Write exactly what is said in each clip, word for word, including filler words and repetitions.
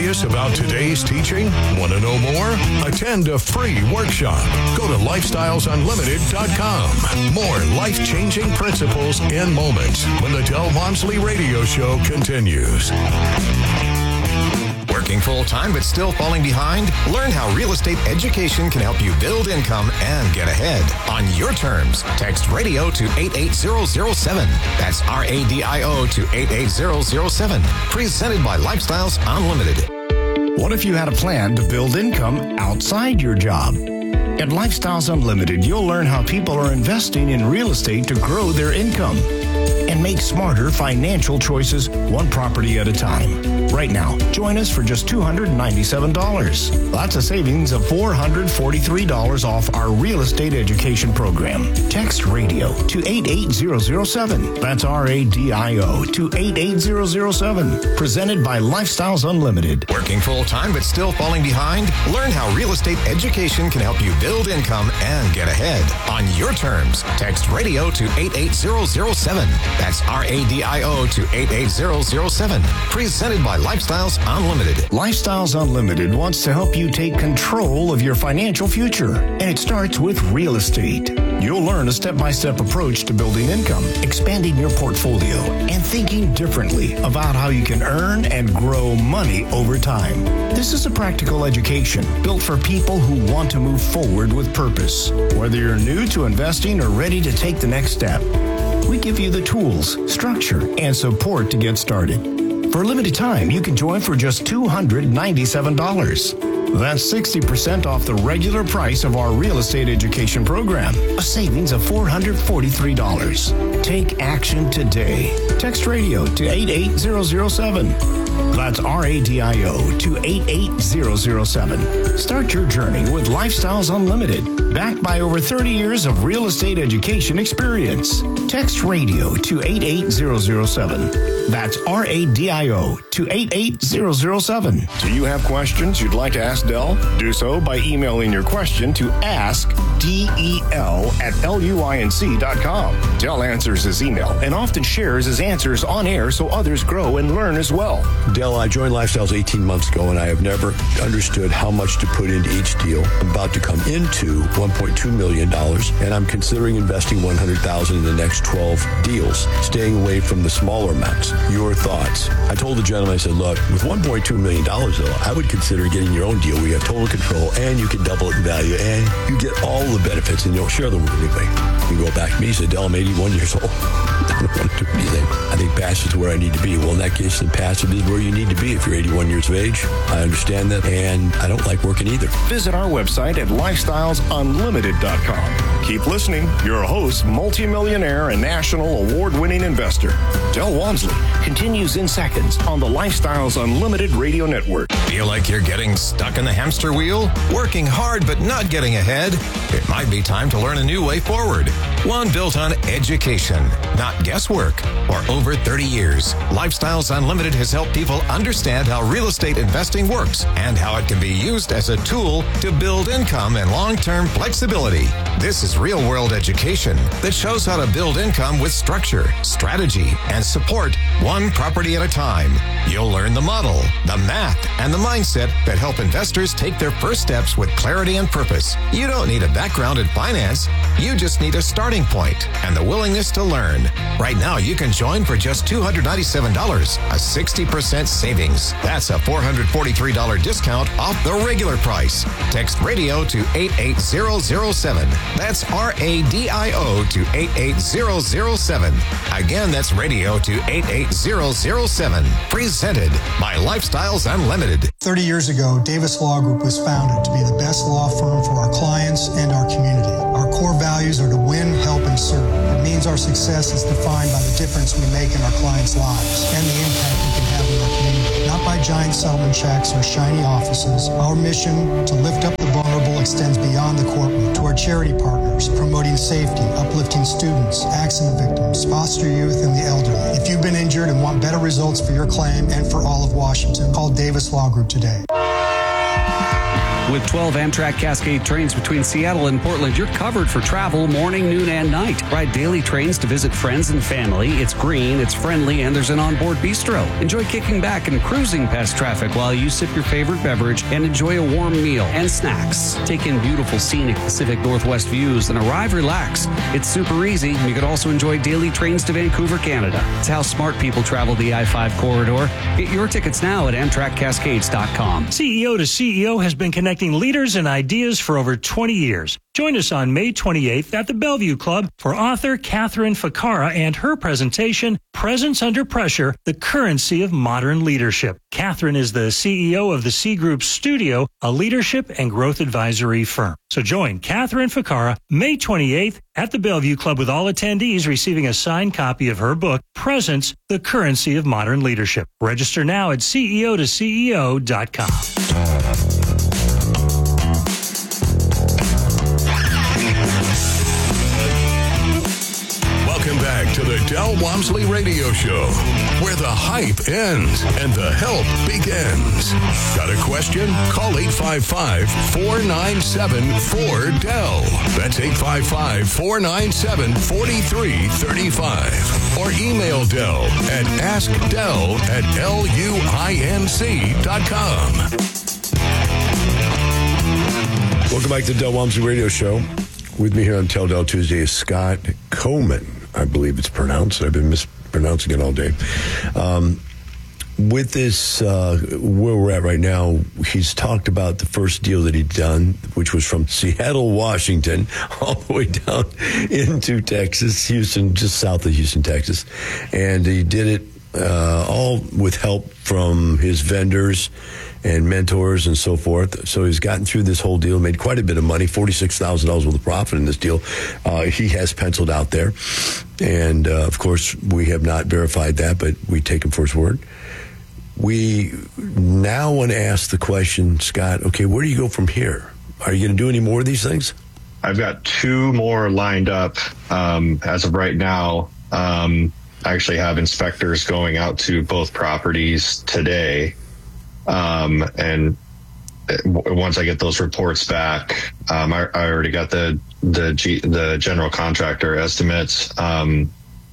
Curious about today's teaching? Want to know more? Attend a free workshop. Go to lifestyles unlimited dot com. More life-changing principles in moments when the Del Walmsley Radio Show continues. Working full-time but still falling behind? Learn how real estate education can help you build income and get ahead. On your terms, text radio to eight eight zero zero seven. That's R A D I O to eight eight zero zero seven. Presented by Lifestyles Unlimited. What if you had a plan to build income outside your job? At Lifestyles Unlimited, you'll learn how people are investing in real estate to grow their income and make smarter financial choices one property at a time. Right now, join us for just two hundred ninety-seven dollars. That's a savings of four hundred forty-three dollars off our real estate education program. Text radio to eight eight zero zero seven. That's R A D I O to eight eight zero zero seven. Presented by Lifestyles Unlimited. Working full-time but still falling behind? Learn how real estate education can help you build income and get ahead. On your terms, text radio to eight eight zero zero seven. That's R A D I O to eight eight zero zero seven. Presented by Lifestyles Unlimited. Lifestyles Unlimited wants to help you take control of your financial future, and it starts with real estate. You'll learn a step-by-step approach to building income, expanding your portfolio, and thinking differently about how you can earn and grow money over time. This is a practical education built for people who want to move forward with purpose. Whether you're new to investing or ready to take the next step, we give you the tools, structure, and support to get started. For a limited time, you can join for just two hundred ninety-seven dollars. That's sixty percent off the regular price of our real estate education program, a savings of four hundred forty-three dollars. Take action today. Text radio to eight eight zero zero seven. That's R A D I O to eight eight zero zero seven. Start your journey with Lifestyles Unlimited, backed by over thirty years of real estate education experience. Text radio to eight eight zero zero seven. That's R A D I O to eight eight zero zero seven. Do you have questions you'd like to ask Del? Do so by emailing your question to ask del at luinc dot com. Del answers his email and often shares his answers on air so others grow and learn as well. Del, I joined Lifestyles eighteen months ago, and I have never understood how much to put into each deal. I'm about to come into one point two million dollars, and I'm considering investing one hundred thousand dollars in the next twelve deals, staying away from the smaller amounts. Your thoughts? I told the gentleman, I said, look, with one point two million dollars, though, I would consider getting your own deal where you have total control, and you can double it in value, and you get all the benefits, and you don't share them with anybody. You go back to me, he said, Del, I'm eighty-one years old. I don't want to do anything. I think passive is where I need to be. Well, in that case, then passive is where you need to be if you're eighty-one years of age. I understand that, and I don't like working either. Visit our website at lifestyles unlimited dot com. Keep listening. Your host, multimillionaire and national award-winning investor, Del Walmsley, continues in seconds on the Lifestyles Unlimited Radio Network. Feel like you're getting stuck in the hamster wheel? Working hard but not getting ahead? It might be time to learn a new way forward. One built on education, not guesswork. For over thirty years, Lifestyles Unlimited has helped people understand how real estate investing works and how it can be used as a tool to build income and long-term flexibility. This is real-world education that shows how to build income with structure, strategy, and support one property at a time. You'll learn the model, the math, and the mindset that help investors take their first steps with clarity and purpose. You don't need a background in finance. You just need a starting point and the willingness to learn. Right now, you can join for just two hundred ninety-seven dollars, a sixty percent savings. That's a four hundred forty-three dollars discount off the regular price. Text radio to eight eight zero zero seven. That's R A D I O to eight eight zero zero seven. Again, that's radio to eight eight zero zero seven. Presented by Lifestyles Unlimited. thirty years ago, Davis Law Group was founded to be the best law firm for our clients and our community. Our core values are to win, help, and serve. It means our success is defined by the difference we make in our clients' lives and the impact we can have in our community. Not by giant settlement checks or shiny offices. Our mission to lift up the vulnerable extends beyond the courtroom to our charity partners, promoting safety, uplifting students, accident victims, foster youth, and the elderly. If you've been injured and want better results for your claim and for all of Washington, call Davis Law Group today. With twelve Amtrak Cascade trains between Seattle and Portland, you're covered for travel morning, noon, and night. Ride daily trains to visit friends and family. It's green, it's friendly, and there's an onboard bistro. Enjoy kicking back and cruising past traffic while you sip your favorite beverage and enjoy a warm meal and snacks. Take in beautiful scenic Pacific Northwest views and arrive relaxed. It's super easy. You could also enjoy daily trains to Vancouver, Canada. It's how smart people travel the I five corridor. Get your tickets now at Amtrak Cascades dot com. C E O to C E O has been connecting leaders and ideas for over twenty years. Join us on May twenty-eighth at the Bellevue Club for author Catherine Ficarra and her presentation, Presence Under Pressure, The Currency of Modern Leadership. Catherine is the C E O of the C Group Studio, a leadership and growth advisory firm. So join Catherine Ficarra May twenty-eighth at the Bellevue Club, with all attendees receiving a signed copy of her book, Presence, The Currency of Modern Leadership. Register now at C E O to C E O dot com. Welcome back to the Del Walmsley Radio Show, where the hype ends and the help begins. Got a question? Call eight five five, four nine seven, four D E L. That's eight five five, four nine seven, four three three five. Or email Del at ask del at L U I N C dot com. Welcome back to the Del Walmsley Radio Show. With me here on Tell Del Tuesday is Scott Coleman. I believe it's pronounced. I've been mispronouncing it all day. Um, with this, uh, where we're at right now, he's talked about the first deal that he'd done, which was from Seattle, Washington, all the way down into Texas, Houston, just south of Houston, Texas. And he did it uh, all with help from his vendors and mentors and so forth. So he's gotten through this whole deal, made quite a bit of money, forty-six thousand dollars worth of profit in this deal. Uh, he has penciled out there. And, uh, of course, we have not verified that, but we take him for his word. We now want to ask the question, Scott, okay, where do you go from here? Are you going to do any more of these things? I've got two more lined up um, as of right now. Um, I actually have inspectors going out to both properties today. Um, and once I get those reports back, um, I, I already got the the G, the general contractor estimates. Um,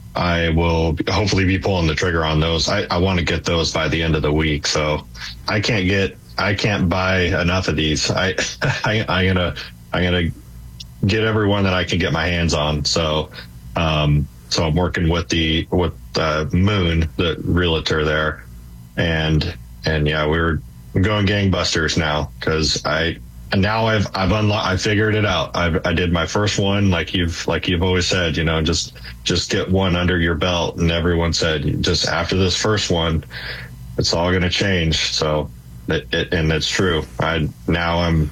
I will hopefully be pulling the trigger on those. I, I want to get those by the end of the week. So I can't get I can't buy enough of these. I, I I'm gonna I'm gonna get everyone that I can get my hands on. So um, so I'm working with the with uh, Moon, the realtor there, and. And yeah, we're going gangbusters now because I now I've I've unlocked I figured it out. I've I did my first one like you've like you've always said, you know, just just get one under your belt. And everyone said just after this first one, it's all going to change. So it, it, and it's true. I now I'm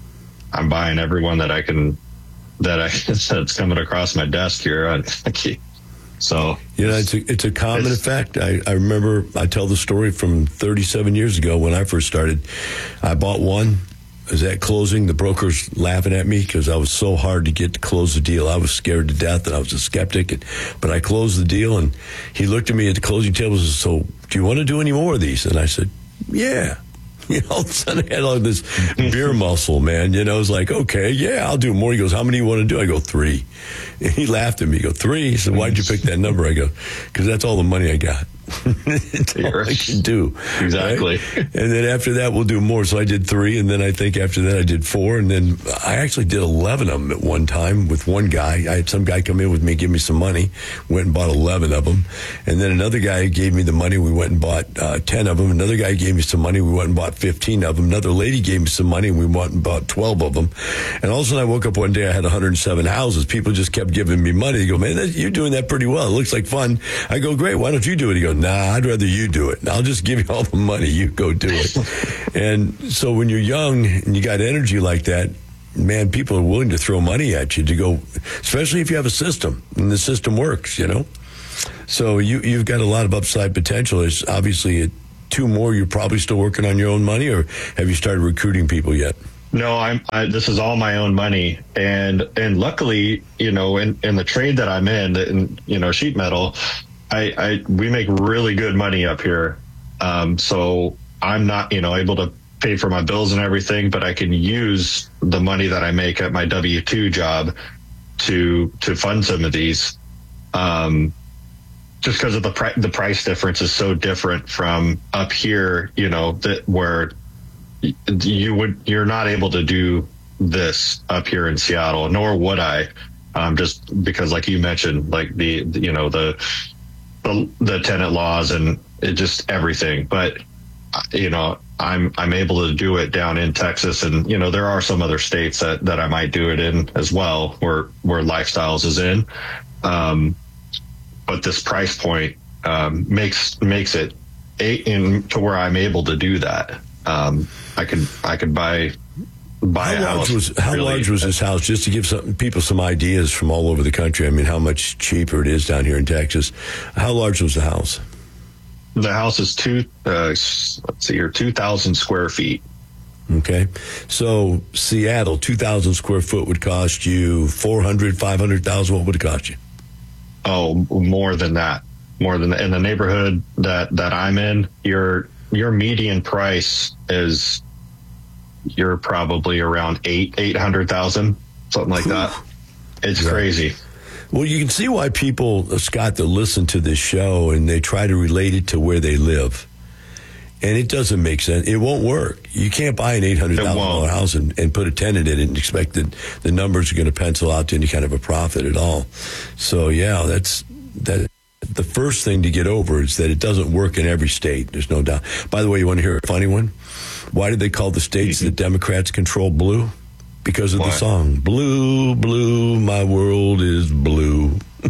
I'm buying everyone that I can that I that's coming across my desk here. I, I keep, So you know, it's a, it's a common it's, effect. I, I remember I tell the story from thirty-seven years ago when I first started. I bought one. I was at closing. The broker's laughing at me because I was so hard to get to close the deal. I was scared to death and I was a skeptic. And, but I closed the deal and he looked at me at the closing table and said, "So do you want to do any more of these?" And I said, "Yeah." You know, all of a sudden I had all this beer muscle, man. You know, it's like, okay, yeah, I'll do more. He goes, "How many do you want to do?" I go, three. And he laughed at me. He go, three? He said, "Why'd you pick that number?" I go, "Because that's all the money I got." That's all I can do. Exactly. Right? And then after that, we'll do more. So I did three, and then I think after that I did four, and then I actually did eleven of them at one time with one guy. I had some guy come in with me, give me some money, went and bought eleven of them. And then another guy gave me the money, we went and bought uh, ten of them. Another guy gave me some money, we went and bought fifteen of them. Another lady gave me some money, and we went and bought twelve of them. And all of a sudden I woke up one day, I had one hundred seven houses. People just kept giving me money. They go, "Man, that, you're doing that pretty well. It looks like fun." I go, "Great, why don't you do it?" He goes, "Nah, I'd rather you do it. I'll just give you all the money. You go do it." And so when you're young and you got energy like that, man, people are willing to throw money at you to go, especially if you have a system and the system works, you know. So you, you've got a lot of upside potential. There's obviously a, two more. You're probably still working on your own money, or have you started recruiting people yet? No, I'm. I, this is all my own money, and and luckily, you know, in, in the trade that I'm in, in you know, sheet metal, I, I we make really good money up here. Um, so I'm not, you know, able to pay for my bills and everything, but I can use the money that I make at my W two job to to fund some of these. Um, just because of the pri- the price difference is so different from up here, you know, that where you would you're not able to do this up here in Seattle, nor would I, um, just because, like you mentioned, like the you know the the, the tenant laws and it just everything. But you know, I'm I'm able to do it down in Texas, and you know there are some other states that, that I might do it in as well, where where Lifestyles is in. Um, but this price point um, makes makes it a, in to where I'm able to do that. Um, I could I could buy buy how a large house. Was, how really, large was this house? Just to give some people some ideas from all over the country. I mean, how much cheaper it is down here in Texas. How large was the house? The house is two. Uh, let's see here, two thousand square feet. Okay, so Seattle, two thousand square foot would cost you four hundred, five hundred thousand. What would it cost you? Oh, more than that. More than that. In the neighborhood that that I'm in, your your median price is you're probably around eight eight hundred thousand, something like that. It's yeah. crazy. Well, you can see why people, Scott, that listen to this show and they try to relate it to where they live. And it doesn't make sense. It won't work. You can't buy an eight hundred thousand dollars house and, and put a tenant in it and expect that the numbers are going to pencil out to any kind of a profit at all. So, yeah, that's that. The first thing to get over is that it doesn't work in every state. There's no doubt. By the way, you want to hear a funny one? Why did they call the states that Democrats control blue? Because of Why? the song, Blue, Blue, my world is blue.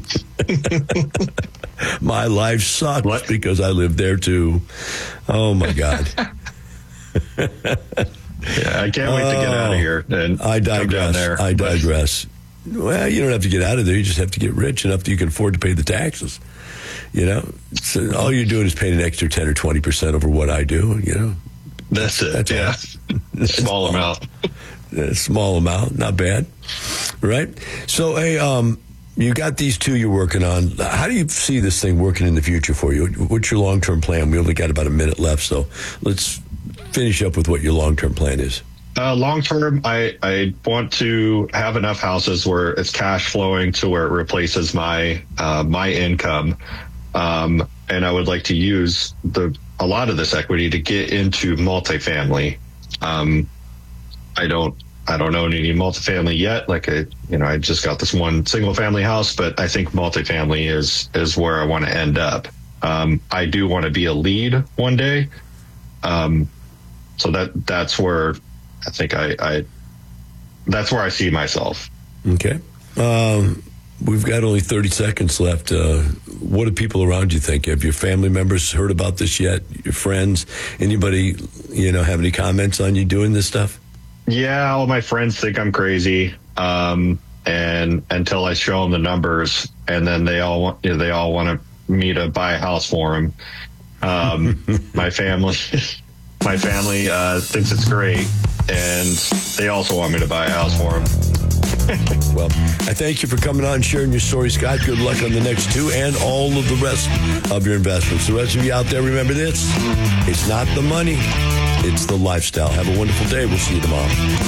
My life sucks what? because I live there too. Oh, my God. Yeah, I can't wait to get out of here. And I digress. There. I digress. Well, you don't have to get out of there. You just have to get rich enough that you can afford to pay the taxes. You know, so all you're doing is paying an extra ten or twenty percent over what I do, you know. That's it. That's yeah. That's small amount. A small amount, not bad, right? So, hey, um, you got these two you're working on. How do you see this thing working in the future for you? What's your long-term plan? We only got about a minute left, so let's finish up with what your long-term plan is. Uh, long-term, I, I want to have enough houses where it's cash flowing to where it replaces my uh, my income, um, and I would like to use the a lot of this equity to get into multifamily. Um, I don't. I don't own any multifamily yet. Like I, you know, I just got this one single family house, but I think multifamily is, is where I want to end up. Um, I do want to be a lead one day. Um, so that, that's where I think I, I, that's where I see myself. Okay. Um, we've got only thirty seconds left. Uh, what do people around you think? Have your family members heard about this yet? Your friends, anybody, you know, have any comments on you doing this stuff? Yeah, all my friends think I'm crazy, um, and until I show them the numbers, and then they all want you know, they all want to, me to buy a house for them. Um, my family, my family uh, thinks it's great, and they also want me to buy a house for them. Well, I thank you for coming on and sharing your story, Scott. Good luck on the next two and all of the rest of your investments. The rest of you out there, remember this: it's not the money. It's the lifestyle. Have a wonderful day. We'll see you tomorrow.